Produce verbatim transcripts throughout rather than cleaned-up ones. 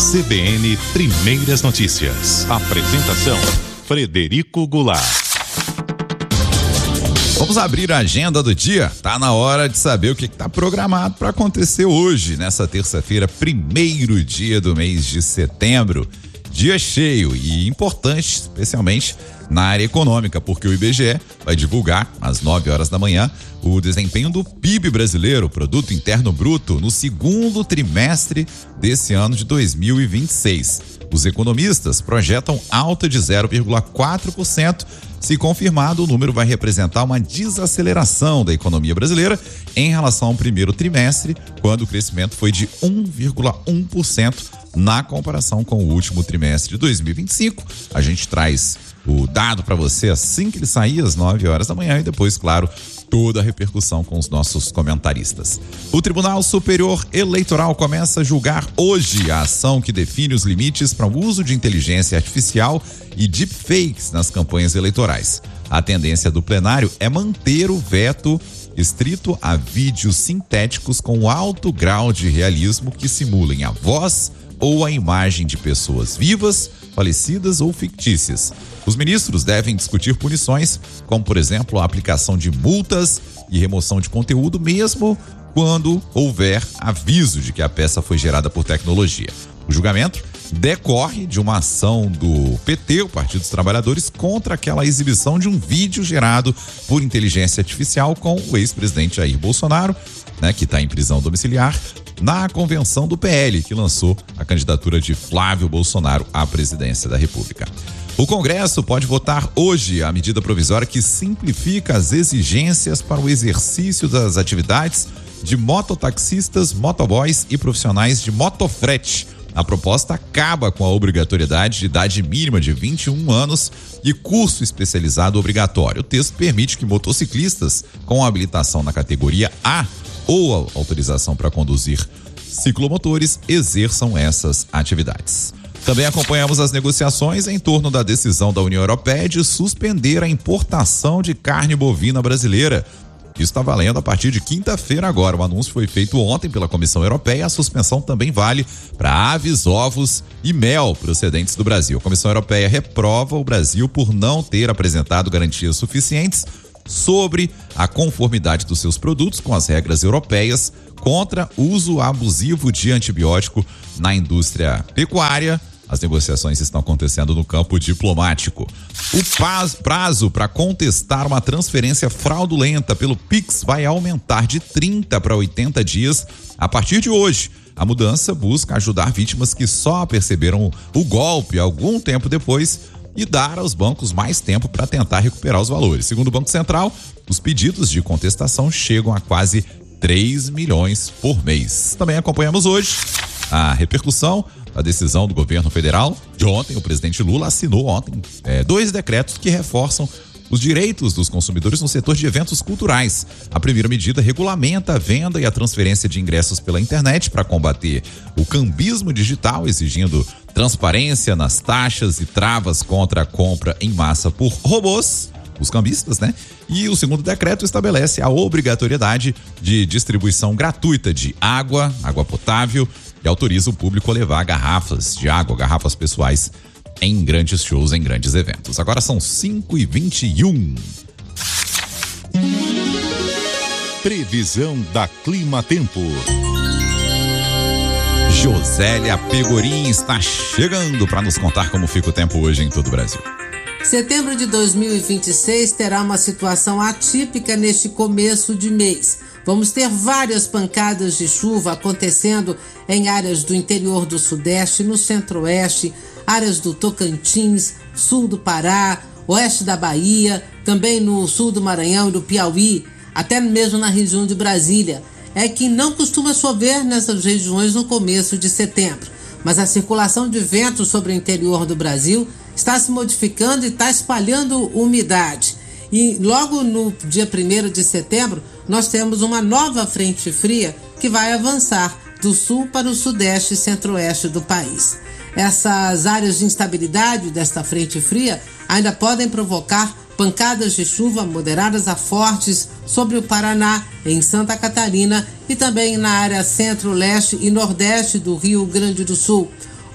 C B N Primeiras Notícias. Apresentação: Frederico Goulart. Vamos abrir a agenda do dia. Tá na hora de saber o que está programado para acontecer hoje, nessa terça-feira, primeiro dia do mês de setembro. Dia cheio e importante, especialmente na área econômica, porque o I B G E vai divulgar, às nove horas da manhã, o desempenho do P I B brasileiro, Produto Interno Bruto, no segundo trimestre desse ano de dois mil e vinte e seis. Os economistas projetam alta de zero vírgula quatro por cento. Se confirmado, o número vai representar uma desaceleração da economia brasileira em relação ao primeiro trimestre, quando o crescimento foi de um vírgula um por cento na comparação com o último trimestre de dois mil e vinte e cinco. A gente traz o dado para você assim que ele sair, às nove horas da manhã, e depois, claro, toda a repercussão com os nossos comentaristas. O Tribunal Superior Eleitoral começa a julgar hoje a ação que define os limites para o uso de inteligência artificial e deepfakes nas campanhas eleitorais. A tendência do plenário é manter o veto estrito a vídeos sintéticos com alto grau de realismo que simulem a voz ou a imagem de pessoas vivas, falecidas ou fictícias. Os ministros devem discutir punições, como, por exemplo, a aplicação de multas e remoção de conteúdo, mesmo quando houver aviso de que a peça foi gerada por tecnologia. O julgamento decorre de uma ação do P T, o Partido dos Trabalhadores, contra aquela exibição de um vídeo gerado por inteligência artificial com o ex-presidente Jair Bolsonaro, né, que está em prisão domiciliar, na convenção do P L, que lançou a candidatura de Flávio Bolsonaro à presidência da República. O Congresso pode votar hoje a medida provisória que simplifica as exigências para o exercício das atividades de mototaxistas, motoboys e profissionais de motofrete. A proposta acaba com a obrigatoriedade de idade mínima de vinte e um anos e curso especializado obrigatório. O texto permite que motociclistas com habilitação na categoria A ou a autorização para conduzir ciclomotores exerçam essas atividades. Também acompanhamos as negociações em torno da decisão da União Europeia de suspender a importação de carne bovina brasileira. Isso está valendo a partir de quinta-feira agora. O anúncio foi feito ontem pela Comissão Europeia. A suspensão também vale para aves, ovos e mel procedentes do Brasil. A Comissão Europeia reprova o Brasil por não ter apresentado garantias suficientes sobre a conformidade dos seus produtos com as regras europeias contra uso abusivo de antibiótico na indústria pecuária. As negociações estão acontecendo no campo diplomático. O prazo para contestar uma transferência fraudulenta pelo Pix vai aumentar de trinta para oitenta dias a partir de hoje. A mudança busca ajudar vítimas que só perceberam o golpe algum tempo depois e dar aos bancos mais tempo para tentar recuperar os valores. Segundo o Banco Central, os pedidos de contestação chegam a quase três milhões por mês. Também acompanhamos hoje a repercussão da decisão do governo federal de ontem. O presidente Lula assinou ontem é, dois decretos que reforçam os direitos dos consumidores no setor de eventos culturais. A primeira medida regulamenta a venda e a transferência de ingressos pela internet para combater o cambismo digital, exigindo transparência nas taxas e travas contra a compra em massa por robôs, os cambistas, né? E o segundo decreto estabelece a obrigatoriedade de distribuição gratuita de água, água potável, e autoriza o público a levar garrafas de água, garrafas pessoais, em grandes shows, em grandes eventos. Agora são cinco e vinte e um. Previsão da Clima Tempo. Josélia Pegorim está chegando para nos contar como fica o tempo hoje em todo o Brasil. Setembro de dois mil e vinte e seis terá uma situação atípica neste começo de mês. Vamos ter várias pancadas de chuva acontecendo em áreas do interior do Sudeste, no Centro-Oeste, áreas do Tocantins, sul do Pará, oeste da Bahia, também no sul do Maranhão e do Piauí, até mesmo na região de Brasília. É que não costuma chover nessas regiões no começo de setembro, mas a circulação de ventos sobre o interior do Brasil está se modificando e está espalhando umidade. E logo no dia primeiro de setembro, nós temos uma nova frente fria que vai avançar do sul para o sudeste e centro-oeste do país. Essas áreas de instabilidade desta frente fria ainda podem provocar pancadas de chuva moderadas a fortes sobre o Paraná, em Santa Catarina e também na área centro-leste e nordeste do Rio Grande do Sul.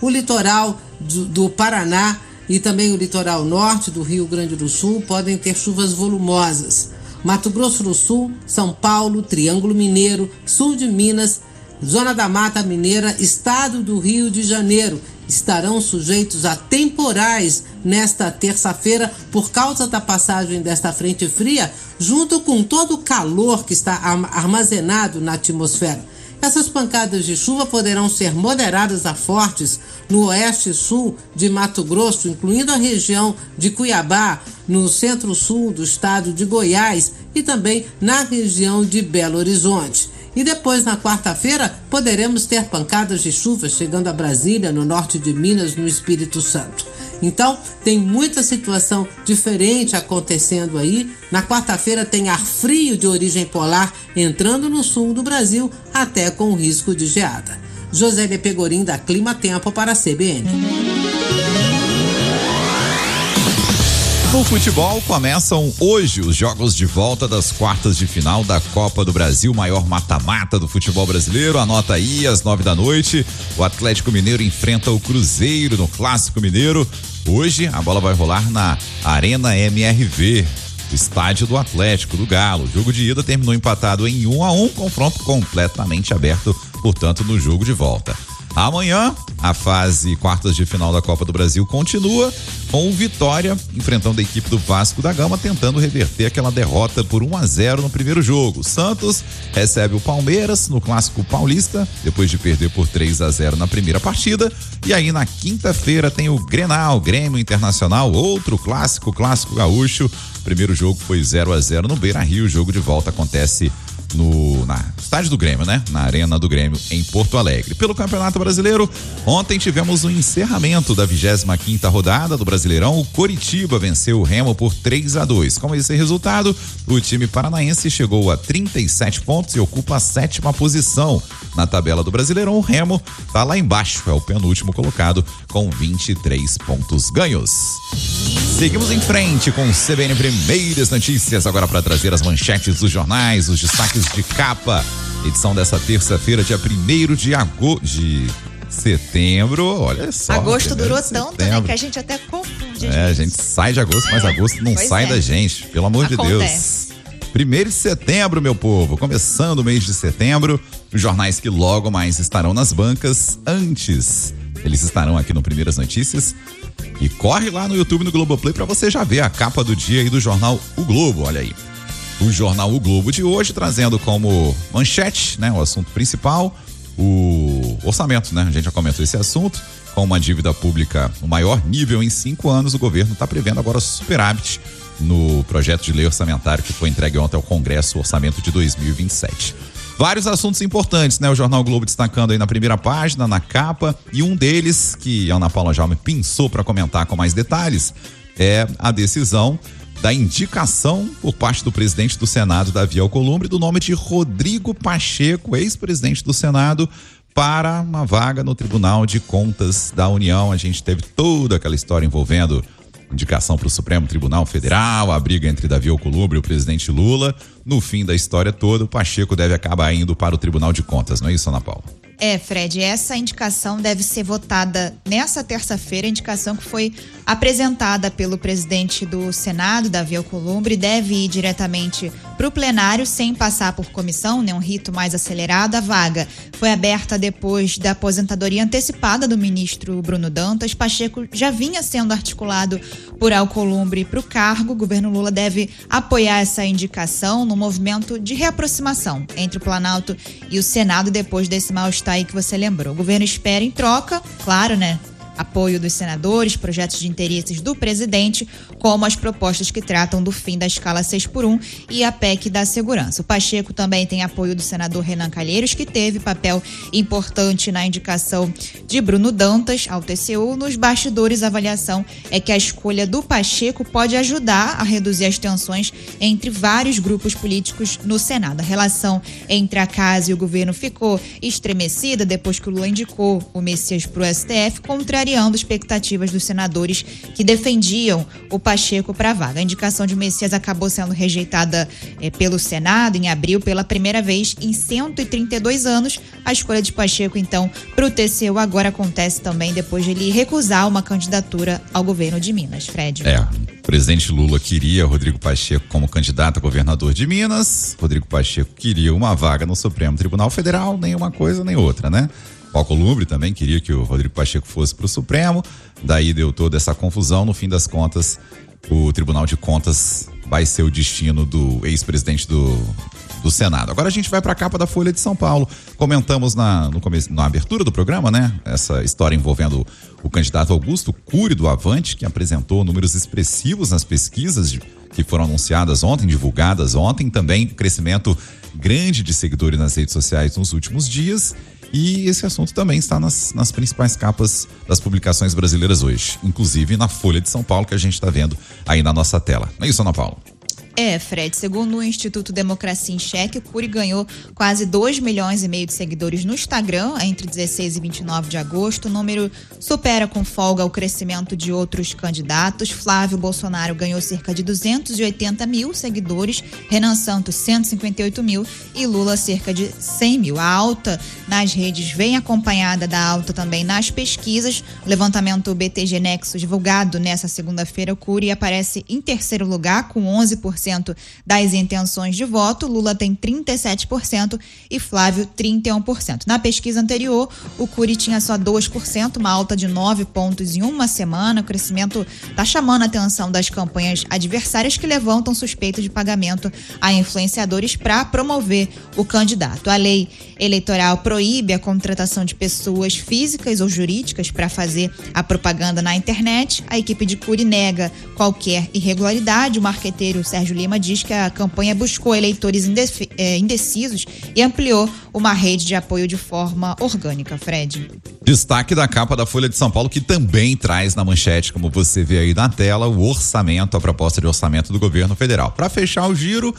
O litoral do, do Paraná e também o litoral norte do Rio Grande do Sul podem ter chuvas volumosas. Mato Grosso do Sul, São Paulo, Triângulo Mineiro, sul de Minas, Zona da Mata Mineira, estado do Rio de Janeiro estarão sujeitos a temporais nesta terça-feira por causa da passagem desta frente fria, junto com todo o calor que está armazenado na atmosfera. Essas pancadas de chuva poderão ser moderadas a fortes no oeste e sul de Mato Grosso, incluindo a região de Cuiabá, no centro-sul do estado de Goiás e também na região de Belo Horizonte. E depois, na quarta-feira, poderemos ter pancadas de chuva chegando a Brasília, no norte de Minas, no Espírito Santo. Então, tem muita situação diferente acontecendo aí. Na quarta-feira tem ar frio de origem polar entrando no sul do Brasil, até com risco de geada. Josélia Pegorim, da Clima Tempo, para a C B N. No futebol, começam hoje os jogos de volta das quartas de final da Copa do Brasil, maior mata-mata do futebol brasileiro. Anota aí, às nove da noite, o Atlético Mineiro enfrenta o Cruzeiro no Clássico Mineiro. Hoje, a bola vai rolar na Arena M R V, estádio do Atlético, do Galo. O jogo de ida terminou empatado em um a um, confronto completamente aberto, portanto, no jogo de volta. Amanhã, a fase quartas de final da Copa do Brasil continua com o Vitória enfrentando a equipe do Vasco da Gama, tentando reverter aquela derrota por um a zero no primeiro jogo. Santos recebe o Palmeiras no Clássico Paulista, depois de perder por três a zero na primeira partida. E aí na quinta-feira tem o Grenal, Grêmio Internacional, outro clássico, clássico gaúcho. O primeiro jogo foi zero a zero no Beira-Rio, o jogo de volta acontece no na estádio do Grêmio, né? Na Arena do Grêmio, em Porto Alegre. Pelo Campeonato Brasileiro, ontem tivemos o encerramento da vigésima quinta rodada do Brasileirão. O Coritiba venceu o Remo por três a dois. Com esse resultado, o time paranaense chegou a trinta e sete pontos e ocupa a sétima posição na tabela do Brasileirão. O Remo tá lá embaixo, é o penúltimo colocado com vinte e três pontos ganhos. Seguimos em frente com o C B N Primeiras Notícias, agora para trazer as manchetes dos jornais, os destaques de capa. Edição dessa terça-feira, dia primeiro de agosto de setembro. Olha só. Agosto durou tanto, né? Que a gente até confunde. É, a gente sai de agosto, mas agosto não Pois sai é. da gente. Pelo amor de Deus. Acontece. Primeiro de setembro, meu povo. Começando o mês de setembro. Os jornais que logo mais estarão nas bancas. Antes, eles estarão aqui no Primeiras Notícias. E corre lá no YouTube, no Globoplay, para você já ver a capa do dia aí do jornal O Globo. Olha aí. O jornal O Globo de hoje trazendo como manchete, né, o assunto principal, o orçamento, né? A gente já comentou esse assunto. Com uma dívida pública no maior nível em cinco anos, o governo está prevendo agora superávit no projeto de lei orçamentário que foi entregue ontem ao Congresso, o orçamento de dois mil e vinte e sete. Vários assuntos importantes, né? O jornal o Globo destacando aí na primeira página, na capa, e um deles que a Ana Paula já me pensou para comentar com mais detalhes é a decisão da indicação por parte do presidente do Senado, Davi Alcolumbre, do nome de Rodrigo Pacheco, ex-presidente do Senado, para uma vaga no Tribunal de Contas da União. A gente teve toda aquela história envolvendo indicação para o Supremo Tribunal Federal, a briga entre Davi Alcolumbre e o presidente Lula. No fim da história toda, o Pacheco deve acabar indo para o Tribunal de Contas, não é isso, Ana Paula? É, Fred, essa indicação deve ser votada nessa terça-feira, a indicação que foi apresentada pelo presidente do Senado, Davi Alcolumbre, deve ir diretamente para o plenário sem passar por comissão, né, um rito mais acelerado. A vaga foi aberta depois da aposentadoria antecipada do ministro Bruno Dantas. Pacheco já vinha sendo articulado por Alcolumbre para o cargo. O governo Lula deve apoiar essa indicação no movimento de reaproximação entre o Planalto e o Senado depois desse mal-estar aí que você lembrou. O governo espera em troca, claro, né? Apoio dos senadores, projetos de interesses do presidente, como as propostas que tratam do fim da escala seis por um e a P E C da segurança. O Pacheco também tem apoio do senador Renan Calheiros, que teve papel importante na indicação de Bruno Dantas ao T C U. Nos bastidores, a avaliação é que a escolha do Pacheco pode ajudar a reduzir as tensões entre vários grupos políticos no Senado. A relação entre a casa e o governo ficou estremecida depois que o Lula indicou o Messias para o S T F, contra contrariando expectativas dos senadores que defendiam o Pacheco para a vaga. A indicação de Messias acabou sendo rejeitada eh, pelo Senado em abril pela primeira vez em cento e trinta e dois anos. A escolha de Pacheco, então, para o T C U agora acontece também depois de ele recusar uma candidatura ao governo de Minas. Fred. É, o presidente Lula queria Rodrigo Pacheco como candidato a governador de Minas. Rodrigo Pacheco queria uma vaga no Supremo Tribunal Federal, nem uma coisa nem outra, né? O Alcolumbre também queria que o Rodrigo Pacheco fosse para o Supremo, daí deu toda essa confusão. No fim das contas, o Tribunal de Contas vai ser o destino do ex-presidente do, do Senado. Agora a gente vai para a capa da Folha de São Paulo. Comentamos na, no começo, na abertura do programa, né? Essa história envolvendo o candidato Augusto Cury do Avante, que apresentou números expressivos nas pesquisas de, que foram anunciadas ontem, divulgadas ontem. Também crescimento grande de seguidores nas redes sociais nos últimos dias. E esse assunto também está nas, nas principais capas das publicações brasileiras hoje, inclusive na Folha de São Paulo, que a gente está vendo aí na nossa tela. Não é isso, Ana Paula? É, Fred, segundo o Instituto Democracia em Cheque, o Cury ganhou quase dois milhões e meio de seguidores no Instagram entre dezesseis e vinte e nove de agosto. O número supera com folga o crescimento de outros candidatos. Flávio Bolsonaro ganhou cerca de duzentos e oitenta mil seguidores, Renan Santos cento e cinquenta e oito mil e Lula cerca de cem mil. A alta nas redes vem acompanhada da alta também nas pesquisas. O levantamento B T G Nexus divulgado nessa segunda-feira, o Cury aparece em terceiro lugar com onze por cento das intenções de voto. Lula tem trinta e sete por cento e Flávio trinta e um por cento. Na pesquisa anterior, o Cury tinha só dois por cento, uma alta de nove pontos em uma semana. O crescimento está chamando a atenção das campanhas adversárias que levantam suspeita de pagamento a influenciadores para promover o candidato. A lei eleitoral proíbe a contratação de pessoas físicas ou jurídicas para fazer a propaganda na internet. A equipe de Cury nega qualquer irregularidade. O marqueteiro Sérgio Lima diz que a campanha buscou eleitores indecisos e ampliou uma rede de apoio de forma orgânica. Fred. Destaque da capa da Folha de São Paulo, que também traz na manchete, como você vê aí na tela, o orçamento, a proposta de orçamento do governo federal. Para fechar o giro,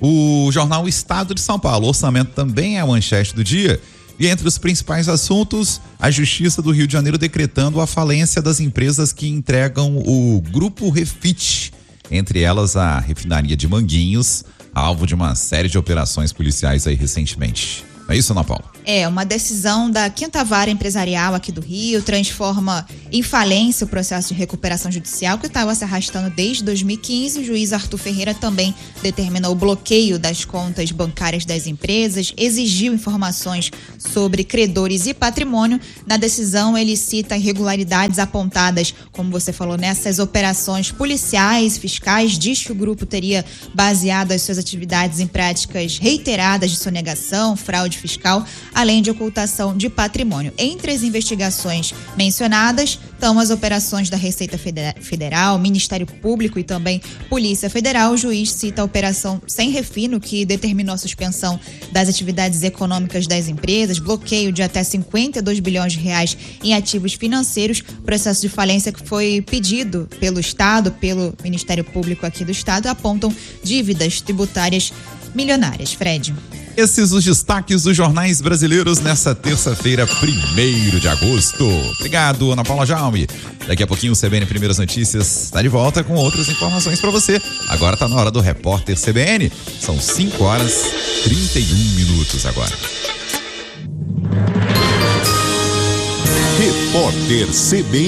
o jornal Estado de São Paulo. O orçamento também é a manchete do dia. E entre os principais assuntos, a Justiça do Rio de Janeiro decretando a falência das empresas que entregam o Grupo Refit, entre elas a refinaria de Manguinhos, alvo de uma série de operações policiais aí recentemente. É isso, Ana Paula? É, uma decisão da Quinta Vara Empresarial aqui do Rio transforma em falência o processo de recuperação judicial que estava se arrastando desde dois mil e quinze. O juiz Arthur Ferreira também determinou o bloqueio das contas bancárias das empresas, exigiu informações sobre credores e patrimônio. Na decisão, ele cita irregularidades apontadas, como você falou, nessas operações policiais, fiscais. Diz que o grupo teria baseado as suas atividades em práticas reiteradas de sonegação, fraude fiscal, além de ocultação de patrimônio. Entre as investigações mencionadas estão as operações da Receita Federal, Ministério Público e também Polícia Federal. O juiz cita a operação Sem Refino, que determinou a suspensão das atividades econômicas das empresas, bloqueio de até cinquenta e dois bilhões de reais em ativos financeiros, processo de falência que foi pedido pelo Estado, pelo Ministério Público aqui do Estado, apontam dívidas tributárias milionárias. Fred. Esses os destaques dos jornais brasileiros nessa terça-feira, primeiro de agosto. Obrigado, Ana Paula Jaume. Daqui a pouquinho o C B N Primeiras Notícias está de volta com outras informações para você. Agora está na hora do Repórter C B N. São cinco horas e trinta e um minutos agora. Repórter C B N.